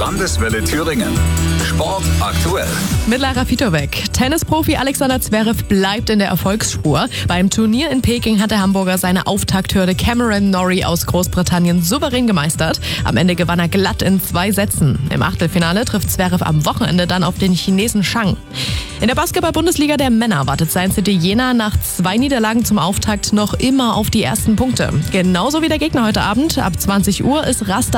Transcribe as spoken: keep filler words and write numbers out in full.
Landeswelle Thüringen. Sport aktuell. Mit Lara Fitovic. Tennisprofi Alexander Zverev bleibt in der Erfolgsspur. Beim Turnier in Peking hat der Hamburger seine Auftakthürde Cameron Norrie aus Großbritannien souverän gemeistert. Am Ende gewann er glatt in zwei Sätzen. Im Achtelfinale trifft Zverev am Wochenende dann auf den Chinesen Zhang. In der Basketball-Bundesliga der Männer wartet Science City Jena nach zwei Niederlagen zum Auftakt noch immer auf die ersten Punkte. Genauso wie der Gegner heute Abend. Ab zwanzig Uhr ist Rasta